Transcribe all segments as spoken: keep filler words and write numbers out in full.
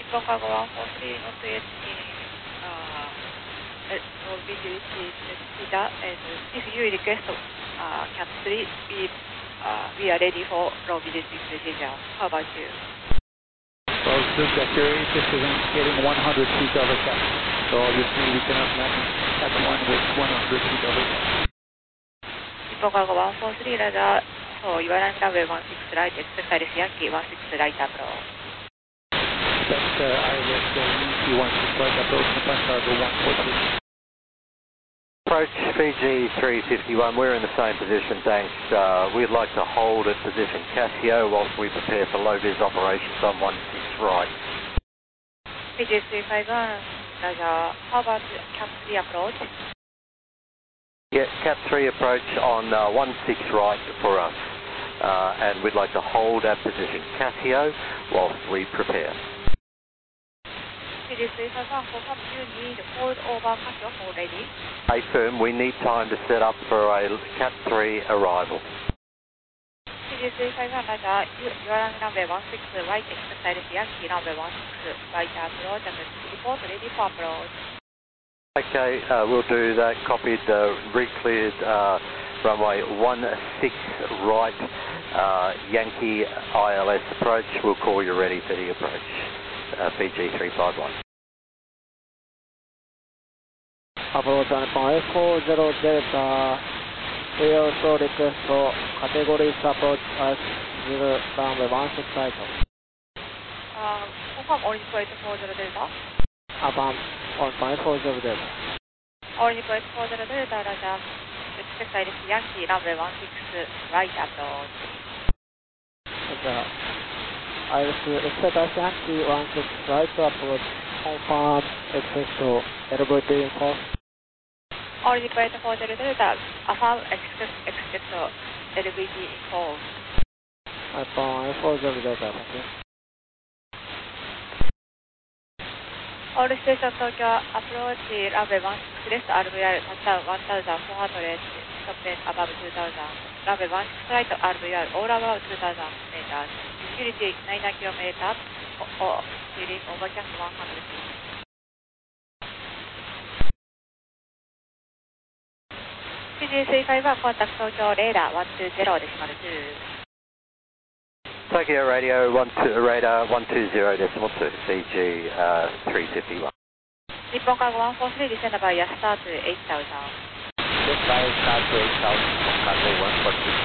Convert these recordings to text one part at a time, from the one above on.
Nippon Cargo one four three not yet in uh, or visibility Kita, and if you request uh, Cat three, we, uh, we are ready for low visibility procedure. How about you? Well, assume that you're interested in getting one hundred feet over cap. So obviously we cannot match at one with one hundred feet over cap. Nippon Cargo one four three radar, so you are on runway one six right, expect Iris Yankee one six right approach. That's uh, Iris uh, Yankee one six right approach, Nippon Cargo one four three. Approach Fiji three fifty-one, we're in the same position, thanks. Uh, we'd like to hold at position Casio whilst we prepare for low-vis operations on one six right. Fiji three five one, radar, how about Cat three approach? Yeah, Cat three approach on uh, one six right for us, uh, and we'd like to hold at position Casio whilst we prepare. Fiji three five one, confirm you need hold over Casio for ready. Hey firm, we need time to set up for a Cat three arrival. Fiji three five one, radar, you, you are on runway one six right, expect Iris Yankee runway one six right approach, and report ready for approach. Okay, uh, we'll do that. Copied, uh, re-cleared uh, runway one six right, uh, Yankee I L S approach. We'll call you ready for the approach, uh, Fiji three five one. Approach on F four zero Delta, we also request for categories approach as zero runway one six right. Uh, confirm all Nippon F four zero Delta. Upon on F four zero Delta. All Nippon F four zero Delta, radar, expect Iris Yankee runway one six right approach. Okay. Iris expect Iris Yankee one six right approach, confirm access to L V T info. All Nippon F four zero Delta, affirm expect expect L V T info. Upon F four zero Delta, thank you. All station Tokyo approach runway one six left R V R touchdown one thousand four hundred, stop length above two thousand, runway one six right R V R all above two thousand meters, security nine kilometers, or ceiling overcast one hundred feet. Fiji three five one, contact Tokyo radar one two zero decimal two. Tokyo radio one two, radar one two zero decimal two, Fiji uh, three fifty-one. Nippon Cargo one four three, descend by star to eight thousand. Descend by star to eight thousand, Cargo one four three.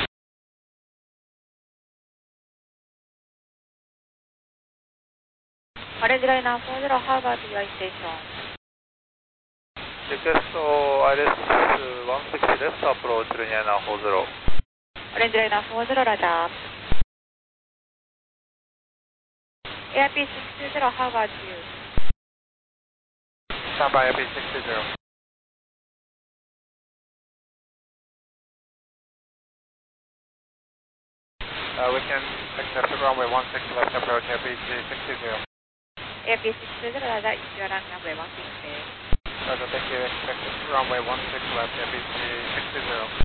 Orange Liner four zero, how about your intention? Request Iris one six left approach Liner four zero. Orange Liner four zero, radar. Airpiece six two zero, how about you? Stand by Airpiece six two zero. Uh, we can accept the runway one six left approach Airpiece six two zero. Airpiece six two zero, radar, if you are on runway one six eight. Roger, thank you. Expect runway one six left Airpiece six two zero.